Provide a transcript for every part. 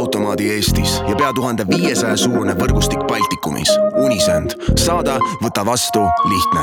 automaadi Eestis ja pea 1500 suurune võrgustik Baltikumis. Unisend. Saada, võta vastu, lihtne.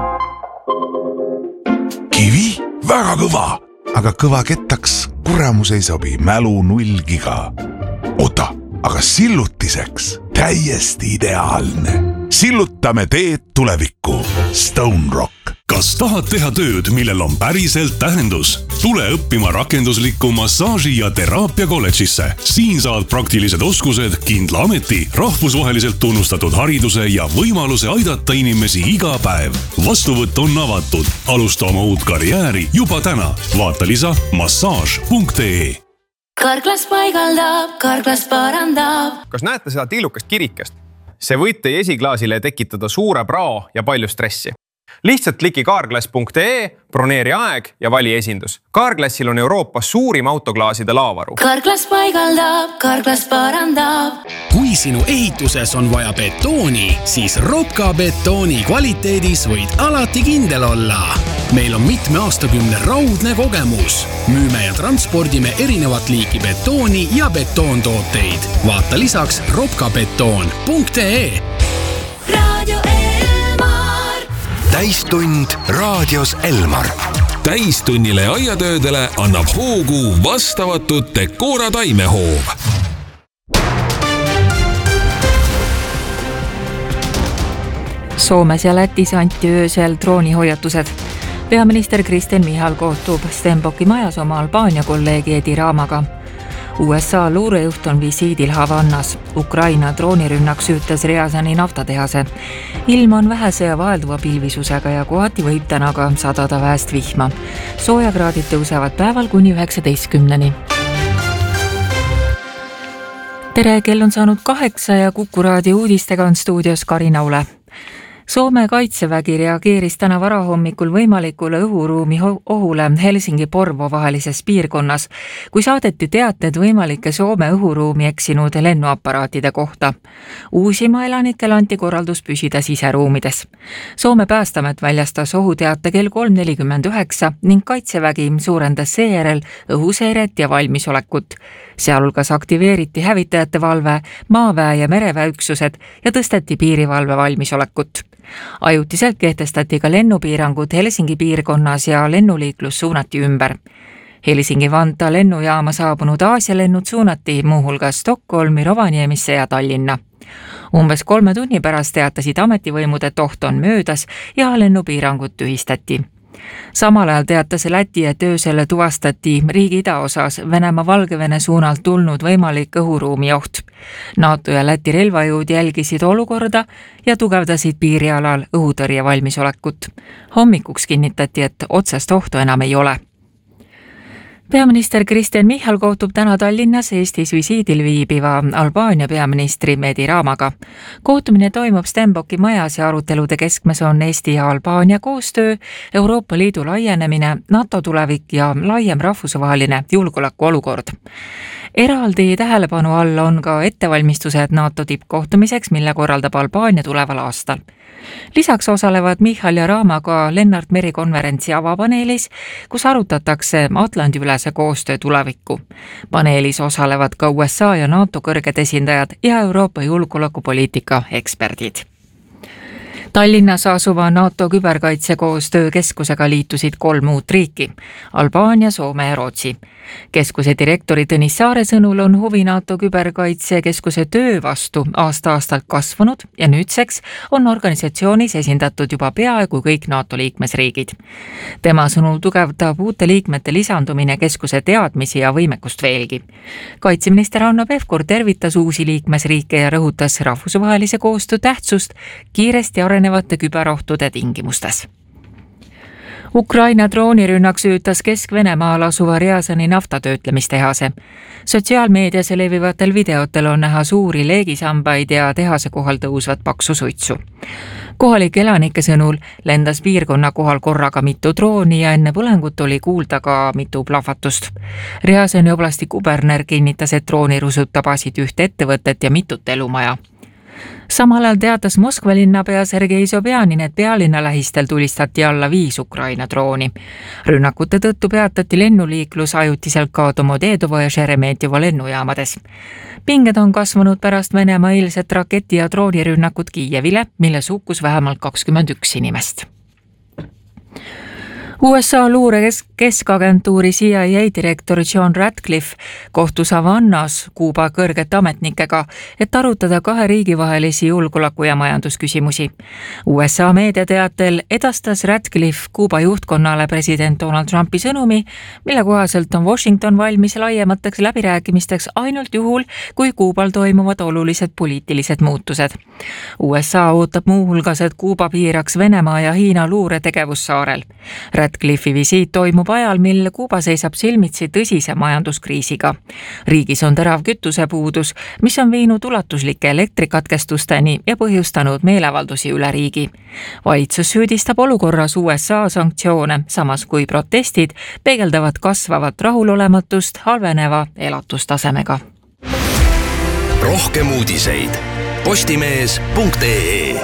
Kivi? Väga kõva, aga kõva kettaks kuramus ei sobi, mälu 0 giga. Oota, aga sillutiseks täiesti ideaalne. Sillutame teed tulevikku. Stone Rock. Kas tahad teha tööd, millel on päriselt tähendus? Tule õppima rakenduslikku massaaži- ja teraapia kolledžisse. Siin saad praktilised oskused, kindla ameti, rahvusvaheliselt tunnustatud hariduse ja võimaluse aidata inimesi iga päev. Vastuvõtt on avatud. Alusta oma uut karjääri juba täna. Vaata lisa massaaž.ee. Karklas paigaldab, Karklas parandab. Kas näete seda tillukast kirikest? See võib teie esiklaasile tekitada suure prao ja palju stressi. Lihtsalt kliki carglass.ee, broneeri aeg ja vali esindus. Carglassil on Euroopas suurim autoklaaside laavaru. Karklas paigaldab, Karklas parandab. Kui sinu ehituses on vaja betooni, siis Ropka betooni kvaliteedis võid alati kindel olla. Meil on mitme aastakümne raudne kogemus. Müüme ja transpordime erinevat liiki betooni ja betoontooteid. Vaata lisaks ropkabetoon.ee. Radio Elmar. Täistund raadios Elmar. Täistunnile ja aiatöödele annab hoogu vastavatud Decora taimehoov. Soomes ja Lätis anti öösel droonihoiatused. Peaminister Kristen Michal kohtub Stenbocki majas oma Albaania kolleegi Edi Ramaga. USA luurejuht on visiidil Havannas. Ukraina droonirünnak süütas Riazani naftatehase. Ilm on vähese ja vaelduva pilvisusega ja kohati võib täna ka sadada väest vihma. Soojakraadid tõusevad päeval kuni 19-ni. Tere, kell on saanud 8 ja Kuku raadio uudistega on stuudios Karin Aule. Soome kaitsevägi reageeris täna varahommikul võimalikule õhuruumi ohule Helsingi-Porvo vahelises piirkonnas, kui saadeti teated võimalike Soome õhuruumi eksinud lennuaparaatide kohta. Uusima elanikel anti korraldus püsida siseruumides. Soome päästamet väljastas ohuteate kell 3:49 ning kaitsevägi suurendas seejärel õhuseiret ja valmisolekut. Sealhulgas aktiveeriti hävitajate valve, maaväe ja mereväe üksused ja tõsteti piirivalve valmisolekut. Ajutiselt kehtestati ka lennupiirangud Helsingi piirkonnas ja lennuliiklus suunati ümber. Helsingi-Vanta lennujaama saabunud Aasia lennud suunati muuhulgas Stockholmi, Rovaniemisse ja Tallinna. Umbes 3 tunni pärast teatasid ametivõimud, et oht on möödas ja lennupiirangud tühistati. Samal ajal teatas Läti, et öösel tuvastati riigi idaosas Venemaa Valgevene suunalt tulnud võimalik õhuruumi oht. NATO ja Läti relvajõud jälgisid olukorda ja tugevdasid piirialal õhutõrje valmisolekut. Hommikuks kinnitati, et otsest ohtu enam ei ole. Peaminister Kristen Michal kohtub täna Tallinnas Eestis visiidil viibiva Albaania peaministri Edi Ramaga. Kohtumine toimub Stenbocki majas ja arutelude keskmes on Eesti ja Albaania koostöö, Euroopa Liidu laienemine, NATO tulevik ja laiem rahvusvaheline julgeolekuolukord. Eraldi tähelepanu all on ka ettevalmistused NATO tippkohtumiseks, mille korraldab Albaania tuleval aastal. Lisaks osalevad Michal ja Rama ka Lennart Meri konverentsi avapaneelis, kus arutatakse Atlandi-ülese koostöö tulevikku. Paneelis osalevad ka USA ja NATO kõrged esindajad ja Euroopa julgeolekupoliitika eksperdid. Tallinnas asuva NATO küberkaitsekoostöö keskusega liitusid 3 uut riiki, Albaania, Soome ja Rootsi. Keskuse direktori Tõnis Saare sõnul on huvi NATO küberkaitsekeskuse töö vastu aasta-aastalt kasvanud ja nüüdseks on organisatsioonis esindatud juba peaaegu kõik NATO liikmesriigid. Tema sõnul tugevdab uute liikmete lisandumine keskuse teadmisi ja võimekust veelgi. Kaitseminister Hanno Pevkur tervitas uusi liikmesriike ja rõhutas rahvusvahelise koostöö tähtsust kiiresti arenevate küberohtude tingimustes. Ukraina droonirünnak süütas Kesk-Venemaal asuva Riazani naftatöötlemistehase. Sotsiaalmeedias levivatel videotel on näha suuri leegisambaid ja tehase kohal tõusvat paksu suitsu. Kohalike elanike sõnul lendas piirkonna kohal korraga mitu drooni ja enne põlengut oli kuulda ka mitu plahvatust. Riazani oblasti kuberner kinnitas, et droonirusud tabasid ühte ettevõtet ja mitut elumaja. Samal ajal teatas Moskva linnapea Sergei Sobjanin, et pealinna lähistel tulistati alla 5 Ukraina drooni. Rünnakute tõttu peatati lennuliiklus ajutiselt ka Domodedovo ja Šeremetjevo lennujaamades. Pinged on kasvanud pärast Venemaa eilset raketi- ja droonirünnakut Kiievile, milles hukkus vähemalt 21 inimest. USA luure keskagentuuri CIA direktor John Ratcliffe kohtus Havannas Kuuba kõrgete ametnikega, et arutada 2 riigi vahelisi julgeoleku- ja majandusküsimusi. USA meediateatel edastas Ratcliffe Kuuba juhtkonnale president Donald Trumpi sõnumi, mille kohaselt on Washington valmis laiemateks läbirääkimisteks ainult juhul, kui Kuubal toimuvad olulised poliitilised muutused. USA ootab muuhulgas, et Kuuba piiraks Venemaa ja Hiina luuretegevus saarel. Ratcliffe'i visiit toimub ajal, mil Kuuba seisab silmitsi tõsise majanduskriisiga. Riigis on terav kütusepuudus, mis on viinud ulatuslike elektrikatkestusteni ja põhjustanud meeleavaldusi üle riigi. Valitsus süüdistab olukorras USA sanktsioone, samas kui protestid peegeldavad kasvavat rahulolematust halveneva elatustasemega. Rohkem uudiseid postimees.ee.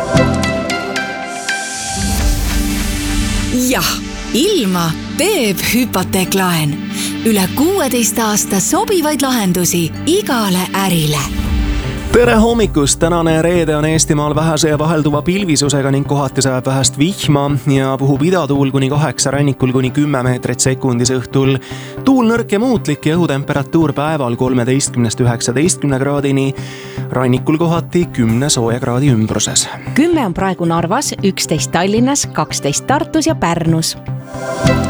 Jah, ilma teeb hüpoteeklaen. Üle 16 aasta sobivaid lahendusi igale ärile. Tere hommikust! Tänane reede on Eestimaal vähese ja vahelduva pilvisusega ning kohati sajab vähest vihma ja puhub idatuul kuni 8, rannikul kuni 10 meetrit sekundis õhtul. Tuul nõrk ja muutlik ja õhutemperatuur päeval 13–19 kraadini, rannikul kohati 10 sooja kraadi ümbruses. 10 on praegu Narvas, 11 Tallinnas, 12 Tartus ja Pärnus.